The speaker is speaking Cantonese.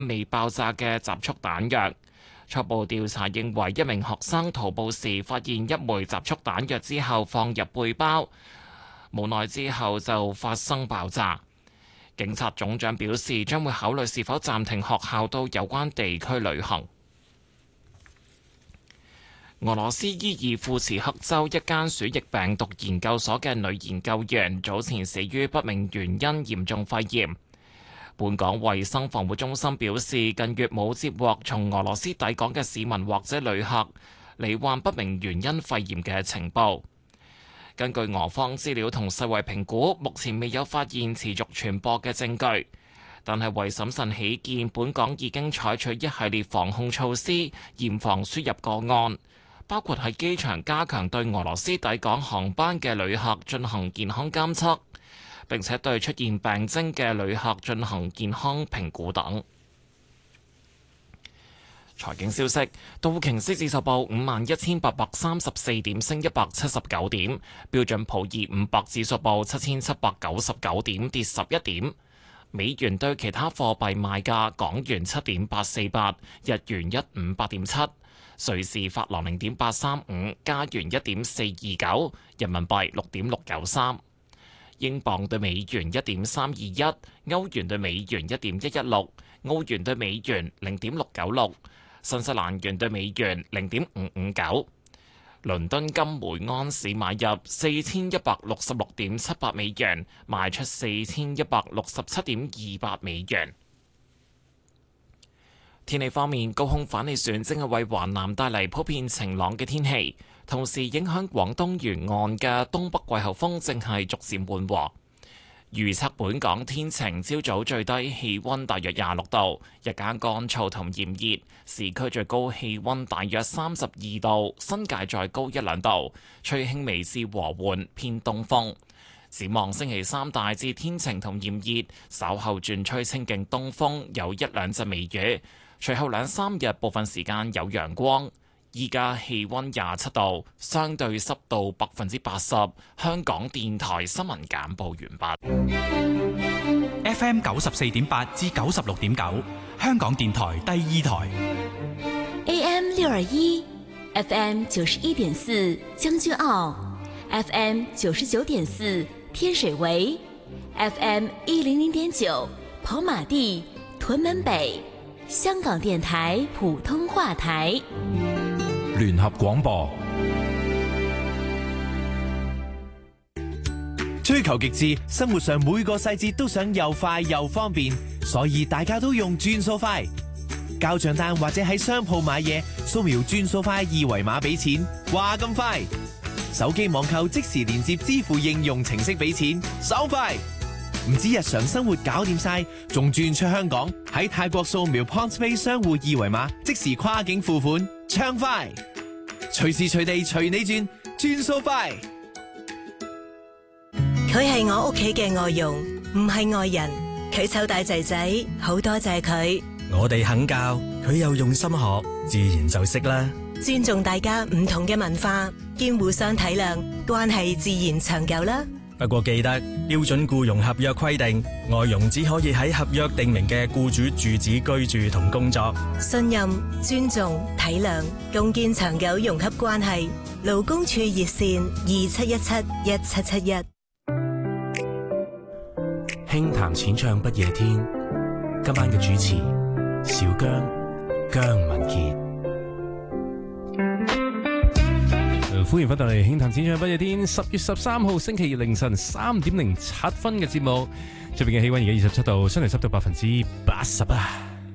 未爆炸嘅集束彈藥。初步調查認為，一名學生徒步時發現一枚集束彈藥之後放入背包，無奈之後就發生爆炸。警察總長表示，將會考慮是否暫停學校到有關地區旅行。俄羅斯伊爾庫茨克州一間鼠疫病毒研究所嘅女研究員早前死於不明原因嚴重肺炎。本港衛生防護中心表示，近月冇接獲從俄羅斯抵港嘅市民或者旅客罹患不明原因肺炎嘅情報。根據俄方資料同世衛評估，目前未有發現持續傳播嘅證據，但係為審慎起見，本港已經採取一系列防控措施，嚴防輸入個案，包括喺機場加強對俄羅斯抵港航班嘅旅客進行健康監測，並且對出現病徵嘅旅客進行健康評估等。財經消息，道瓊斯指數報51,834點，升179點；標準普爾500指數報7,799點，跌11點。美元對其他貨幣賣價：港元7.848，日元158.7，瑞士法郎0.835，加元1.429，人民幣6.693。英鎊對美元1.321，歐元對美元1.116，澳元對美元0.696，新西蘭元對美元0.559。倫敦金每安士買入4166.78美元，賣出4167.28美元。天氣方面，高空反氣旋正係為華南帶嚟普遍晴朗嘅天氣，同時影響廣東沿岸嘅東北季候風正係逐漸緩和。預測本港天晴，朝早最低氣溫大約26度，日間乾燥同炎熱，市區最高氣溫大約32度，新界再高1-2度，吹輕微至和緩偏東風。展望星期三大致天晴同炎熱，稍後轉吹清勁東風，有1-2陣微雨，隨後2-3日部分時間有陽光。依家氣溫27度，相對濕度80%。香港電台新聞簡報完畢。 FM 94.8至96.9，香港電台第2台。 AM 621 ，FM 91.4將軍澳 ，FM 99.4天水圍 ，FM 100.9跑馬地屯門北，香港電台普通話台。 聯合廣播， 追求極致，生活上每個細節都想又快又方便，所以大家都用轉數快。交賬單或者喺商鋪買嘢，掃描轉數快2維碼俾錢，話咁快。手機網購即時連接支付應用程式俾錢，爽快。唔止日常生活搞掂晒，仲轉出香港，喺泰國掃描 PointsPay 商戶2維碼，即時跨境付款，暢快。隨時隨地隨你轉，轉數快。 佢係我屋企嘅外傭，唔係外人。佢湊大仔仔，好多謝佢。 我哋肯教，佢又用心學，自然就識啦。 尊重大家唔同嘅文化，兼互相體諒，關係自然長久啦。 不過記得標準僱傭合約規定，外傭只可以喺合約訂明嘅僱主住址居住同工作。 信任、尊重、體諒，共建長久融洽關係。勞工處熱線27171771。 輕談淺唱不夜天，今晚嘅主持小姜文傑。 歡迎翻到嚟《輕談淺唱不夜天》10月13號星期二凌晨3:07嘅節目。出邊嘅氣溫而家27度，相對濕度80%啊。